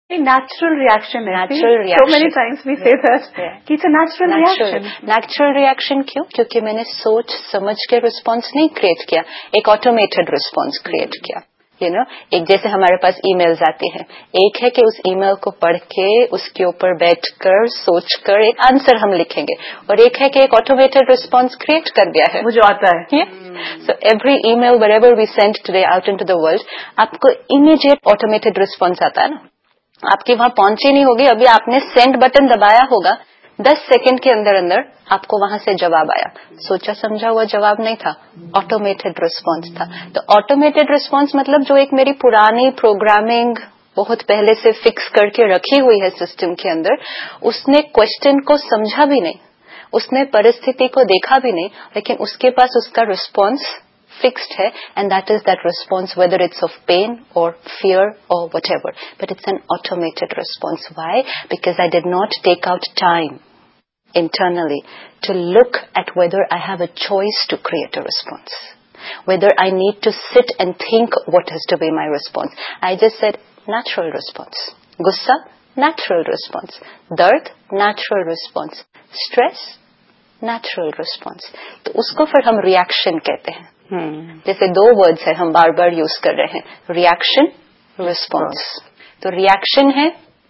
Natural reaction है. Natural reaction. So many times we say that कि it's a natural reaction. Natural reaction क्यों? क्योंकि मैंने सोच समझ के response नहीं create किया, एक automated response create किया. एक जैसे हमारे पास emails आते हैं, एक है कि उस email को पढ़ के उसके ऊपर बैठकर सोचकर एक आंसर हम लिखेंगे, और एक है कि एक automated response create कर दिया है. मुझे आता है. So every email wherever we send today out into the world, आपको immediate automated response आता है ना. आपकी वहां पहुंची नहीं होगी, अभी आपने सेंड बटन दबाया होगा, 10 सेकंड के अंदर अंदर आपको वहां से जवाब आया. सोचा समझा हुआ जवाब नहीं था, ऑटोमेटेड रिस्पांस था. तो ऑटोमेटेड रिस्पांस मतलब जो एक मेरी पुरानी प्रोग्रामिंग बहुत पहले से फिक्स करके रखी हुई है सिस्टम के अंदर, उसने क्वेश्चन को समझा भी नहीं, उसने परिस्थिति को देखा भी नहीं, लेकिन उसके पास उसका रिस्पांस fixed है, and that is that response, whether it's of pain or fear or whatever, but it's an automated response. Why? Because I did not take out time internally to look at whether I have a choice to create a response, whether I need to sit and think what is to be my response. I just said natural response. Gussa, natural response. Dard, natural response. Stress, natural response. तो उसको फिर हम reaction कहते हैं. जैसे 2 words है हम बार बार use कर रहे हैं, रिएक्शन, रिस्पॉन्स. तो रिएक्शन है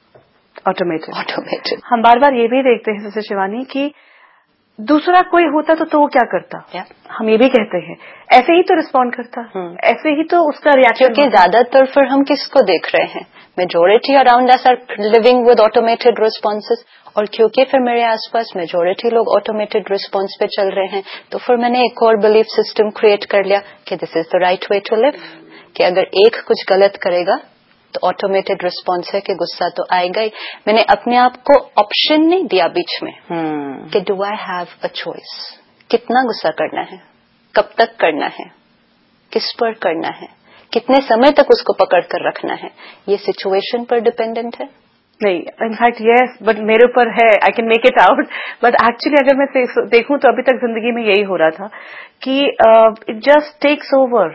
ऑटोमेटेड. हम बार बार ये भी देखते हैं जैसे शिवानी कि दूसरा कोई होता तो वो क्या करता. हम ये भी कहते हैं ऐसे ही तो रिस्पॉन्ड करता, ऐसे ही तो उसका रिएक्शन. क्योंकि ज्यादातर फिर हम किसको देख रहे हैं, majority around us are living with automated responses, और क्योंकि फिर मेरे आसपास मेजोरिटी लोग ऑटोमेटेड रिस्पॉन्स पे चल रहे हैं, तो फिर मैंने एक और बिलीफ सिस्टम क्रिएट कर लिया कि this is the right way to live, कि अगर एक कुछ गलत करेगा तो ऑटोमेटेड रिस्पॉन्स है कि गुस्सा तो आएगा ही. मैंने अपने आप को ऑप्शन नहीं दिया बीच में कि do I have a choice, कितना गुस्सा करना है, कब तक करना है, किस पर करना है, कितने समय तक उसको पकड़ कर रखना है. ये सिचुएशन पर डिपेंडेंट है. नहीं, इनफैक्ट यस, बट मेरे ऊपर है, I can make it out, but actually अगर मैं देखूं तो अभी तक जिंदगी में यही हो रहा था कि it just takes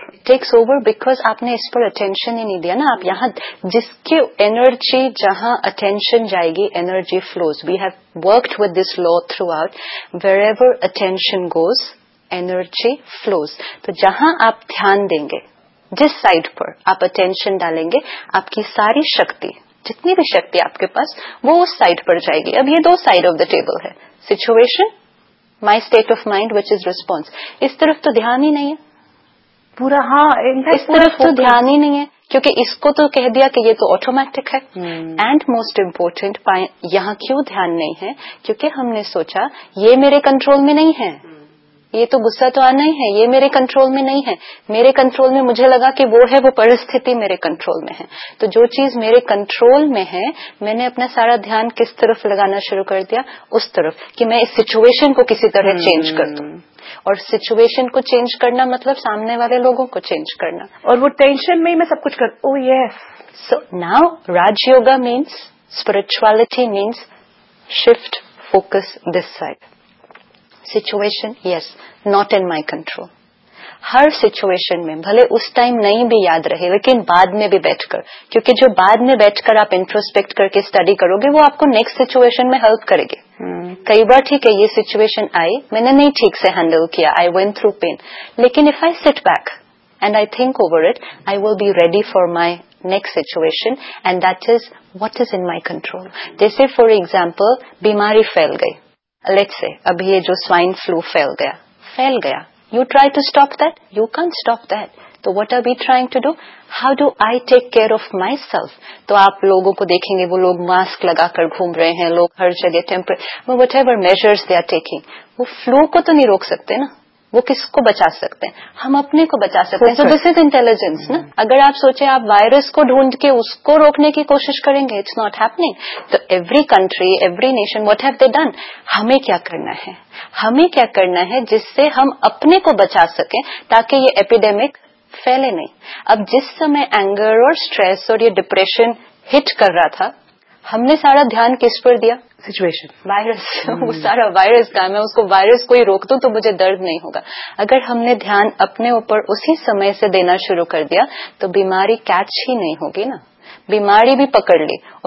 over because आपने इस पर अटेंशन ही नहीं दिया ना. आप यहाँ जिसकी एनर्जी, जहाँ अटेंशन जाएगी energy flows. We have worked with this law through out, where ever attention goes energy flows. तो जहाँ आप ध्यान देंगे, जिस साइड पर आप अटेंशन डालेंगे, आपकी सारी शक्ति, जितनी भी शक्ति आपके पास, वो उस साइड पर जाएगी. अब ये 2 साइड ऑफ द टेबल है, situation, my state of mind which is response. इस तरफ तो ध्यान ही नहीं है पूरा. हाँ, इस तरफ तो ध्यान ही नहीं है, क्योंकि इसको तो कह दिया कि ये तो ऑटोमेटिक है. एंड मोस्ट इम्पोर्टेंट, यहाँ क्यों ध्यान नहीं है, क्योंकि हमने सोचा ये मेरे कंट्रोल में नहीं है, ये तो गुस्सा तो आना ही है, ये मेरे कंट्रोल में नहीं है. मेरे कंट्रोल में मुझे लगा कि वो है, वो परिस्थिति मेरे कंट्रोल में है. तो जो चीज मेरे कंट्रोल में है, मैंने अपना सारा ध्यान किस तरफ लगाना शुरू कर दिया, उस तरफ, कि मैं इस सिचुएशन को किसी तरह चेंज कर दूं. और सिचुएशन को चेंज करना मतलब सामने वाले लोगों को चेंज करना, और वो टेंशन में ही मैं सब कुछ कर. Oh yes. So now Raj yoga means, spirituality means shift focus this side. Situation, yes, not in my control. Her situation में भले उस टाइम नहीं भी याद रहे, लेकिन बाद में भी बैठकर, क्योंकि जो बाद में बैठकर आप इंट्रोस्पेक्ट करके स्टडी करोगे, वो आपको नेक्स्ट सिचुएशन में हेल्प करेगी. कई बार ठीक है, ये सिचुएशन आई, मैंने नहीं ठीक से हैंडल किया, आई वेंट थ्रू पेन, लेकिन if I sit back and I think over it, I will be ready for my next situation, and that is what is in my control. जैसे for example बीमारी फैल गई, let's say अभी ये जो swine flu फैल गया, you try to stop that, you can't stop that. तो what are we trying to do? How do I take care of myself? तो आप लोगों को देखेंगे, वो लोग मास्क लगाकर घूम रहे हैं, लोग हर जगह whatever measures they are taking, वो फ्लू को तो नहीं रोक सकते ना, वो किसको बचा सकते हैं, हम अपने को बचा सकते हैं. सो दिस इज इंटेलिजेंस ना. अगर आप सोचे आप वायरस को ढूंढ के उसको रोकने की कोशिश करेंगे, इट्स नॉट हैपनिंग. तो every country, every nation, what have they done? हमें क्या करना है जिससे हम अपने को बचा सकें, ताकि ये एपिडेमिक फैले नहीं. अब जिस समय एंगर और स्ट्रेस और ये डिप्रेशन हिट कर रहा था, हमने सारा ध्यान किस पर दिया? Situation, virus. वो सारा वायरस का, मैं उसको वायरस को ही रोक दूं तो मुझे दर्द नहीं होगा. अगर हमने ध्यान अपने ऊपर उसी समय से देना शुरू कर दिया, तो बीमारी कैच ही नहीं होगी ना, बीमारी भी पकड़ ली.